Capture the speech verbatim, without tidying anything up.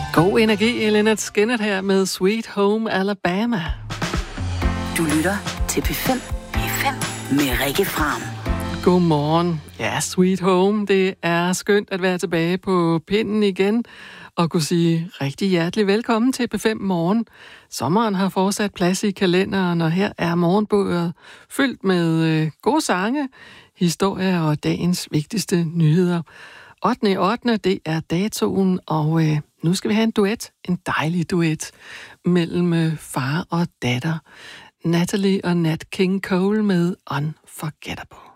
God energi, Lynyrd Skynyrd her med Sweet Home Alabama. Du lytter til P fem. P fem med Rikke Fram. Godmorgen. Ja, Sweet Home. Det er skønt at være tilbage på pinden igen og kunne sige rigtig hjertelig velkommen til P fem Morgen. Sommeren har fortsat plads i kalenderen, og her er morgenbordet fyldt med øh, gode sange, historier og dagens vigtigste nyheder. ottende ottende det er datoen, og øh, nu skal vi have en duet, en dejlig duet mellem øh, far og datter. Natalie og Nat King Cole med Unforgettable.